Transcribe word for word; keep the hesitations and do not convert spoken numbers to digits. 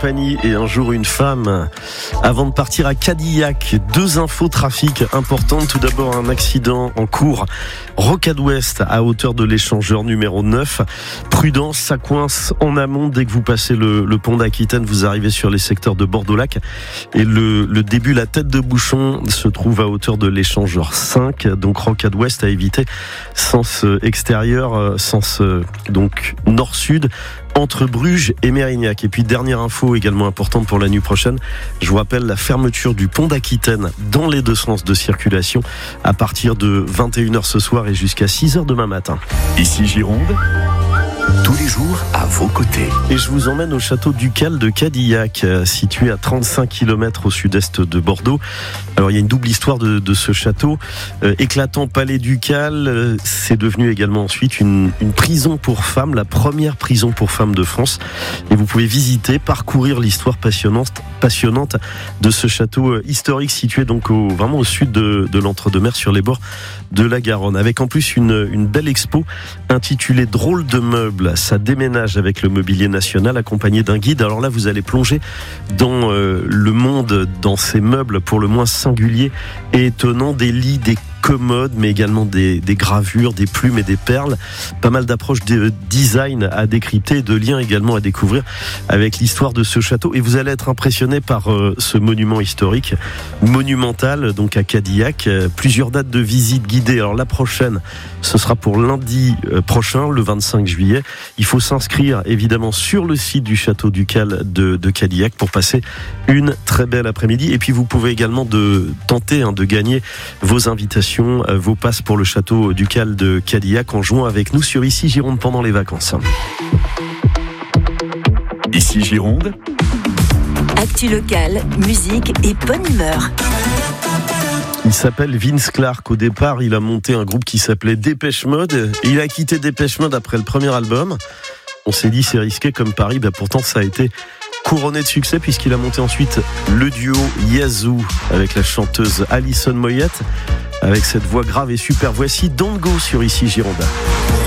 compagnie et un jour une femme. Avant de partir à Cadillac, deux infos trafic importantes. Tout d'abord, un accident en cours, Rocade Ouest à hauteur de l'échangeur numéro neuf. Prudence, ça coince en amont. Dès que vous passez le, le pont d'Aquitaine, vous arrivez sur les secteurs de Bordeaux-Lac. Et le, le début, la tête de bouchon, se trouve à hauteur de l'échangeur cinq. Donc Rocade Ouest à éviter, sens extérieur, sens donc nord-sud, entre Bruges et Mérignac. Et puis dernière info également importante pour la nuit prochaine, je vous rappelle la fermeture du pont d'Aquitaine dans les deux sens de circulation à partir de vingt et une heures ce soir et jusqu'à six heures demain matin. Ici Gironde, tous les jours à vos côtés. Et je vous emmène au château ducal de Cadillac, situé à trente-cinq kilomètres au sud-est de Bordeaux. Alors il y a une double histoire de, de ce château. Euh, éclatant palais ducal, euh, c'est devenu également ensuite une, une prison pour femmes, la première prison pour femmes de France. Et vous pouvez visiter, parcourir l'histoire passionnante, passionnante de ce château historique situé donc au, vraiment au sud de, de l'Entre-deux-Mers, sur les bords de la Garonne, avec en plus une, une belle expo intitulée Drôle de meubles. Ça déménage avec le mobilier national, accompagné d'un guide. Alors là, vous allez plonger dans euh, le monde, dans ces meubles pour le moins singuliers et étonnants, des lits, des commodes, mais également des, des gravures, des plumes et des perles. Pas mal d'approches de design à décrypter, de liens également à découvrir avec l'histoire de ce château. Et vous allez être impressionné par euh, ce monument historique, monumental, donc à Cadillac. Euh, plusieurs dates de visite guidée. Alors la prochaine, ce sera pour lundi euh, prochain, le vingt-cinq juillet. Il faut s'inscrire évidemment sur le site du château ducal de, de Cadillac pour passer une très belle après-midi. Et puis vous pouvez également de, tenter hein, de gagner vos invitations, vos passes pour le château ducal de Cadillac en jouant avec nous sur Ici Gironde pendant les vacances. Ici Gironde, actu locale, musique et bonne humeur. Il s'appelle Vince Clarke. Au départ, il a monté un groupe qui s'appelait Dépêche Mode. Et il a quitté Dépêche Mode après le premier album. On s'est dit c'est risqué comme pari. Ben pourtant, ça a été couronné de succès puisqu'il a monté ensuite le duo Yazoo avec la chanteuse Alison Moyet. Avec cette voix grave et super, voici Don't Go sur Ici Gironde.